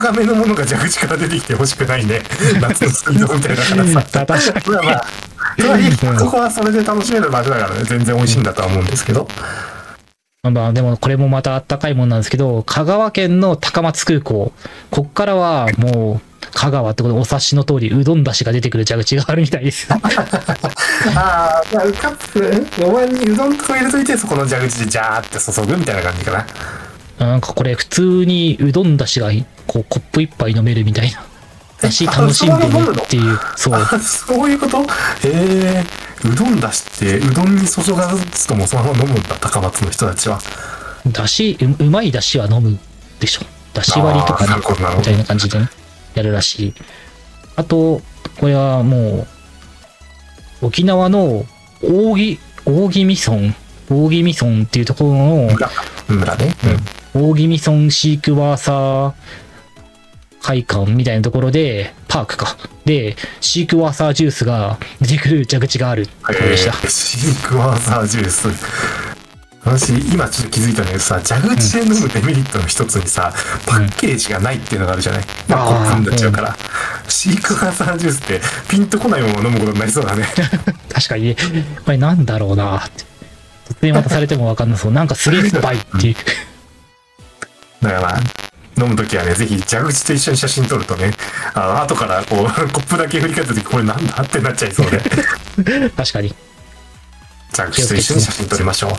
長めのものが蛇口から出てきてほしくないね。夏のスピードみたいだからさ。 確かに。 まあまあ、そこはそれで楽しめる場所だからね、全然美味しいんだとは思うんですけど。 まあでもこれもまたあったかいもんなんですけど、香川県の高松空港、こっからはもう香川ってことでお察しの通りうどんだしが出てくる蛇口があるみたいですよ。 ああ、かつ、お前にうどんとか入れといて、そこの蛇口でジャーって注ぐみたいな感じかな。 なんかこれ普通にうどんだしがこうコップ一杯飲めるみたいな。だし楽しんでねっていう。そう。 そういうこと？うどんだしってうどんに注がずともそのまま飲むんだ、高松の人たちは。 だし、うまいだしは飲むでしょ。だし割りとかね、みたいな感じでね、やるらしい。あと、これはもう、沖縄の大宜味村っていうところの、 村ね。 大宜味村シークワーサー会館みたいなところで、パークか。で、シークワーサージュースが出てくる蛇口があるところでした。 シークワーサージュース。私、今ちょっと気づいたんだけどさ、蛇口で飲むデメリットの一つにさ、パッケージがないっていうのがあるじゃない。まあ、コップになっちゃうから。シークワーサージュースってピンとこないものを飲むことになりそうだね。 確かにね、これなんだろうなって。突然渡されてもわかんなそう。なんかすげえ酸っぱいっていう。 だからまあ、飲むときはね、ぜひ蛇口と一緒に写真撮るとね、後からこう、コップだけ振り返ったとき、これなんだってなっちゃいそうで。 確かに。 蛇口と一緒に写真撮りましょう。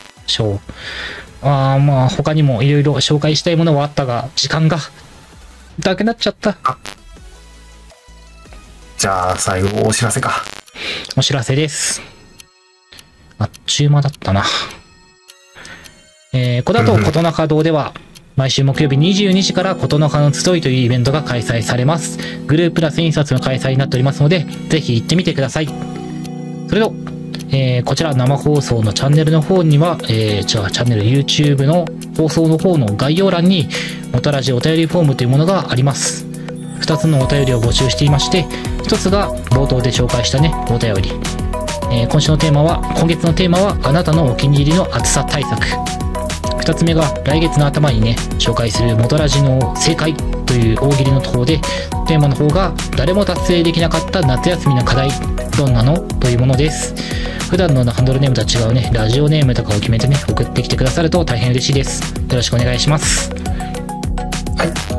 まあ、他にもいろいろ紹介したいものはあったが、時間がなくなっちゃった。 じゃあ、最後、お知らせか。 お知らせです。あっちゅう間だったな。この後、琴中堂では、毎週木曜日22時から琴中の集いというイベントが開催されます。グループラス印刷の開催になっておりますので、ぜひ行ってみてください。それと、こちら生放送のチャンネルの方には、チャンネル YouTube の放送の方の概要欄に、もたらじお便りフォームというものがあります。2つのお便りを募集していまして、1つが冒頭で紹介したね、お便り。今月のテーマは、あなたのお気に入りの暑さ対策。2つ目が、来月の頭にね、紹介するもたらじの正解という大喜利のところで、テーマの方が、誰も達成できなかった夏休みの課題、どんなのというものです。普段のハンドルネームとは違うね、ラジオネームとかを決めてね、送ってきてくださると大変嬉しいです。よろしくお願いします。 はい。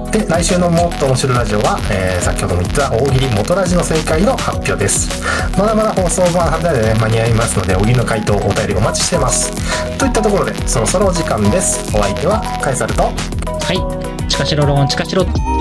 で、来週のもっと面白いラジオは、先ほども言った大喜利元ラジの正解の発表です。まだまだ放送までね、間に合いますので、大喜利の回答、お便りお待ちしてます。といったところで、そろそろお時間です。お相手は、カエサルと、 はい。チカシロロン、チカシロ。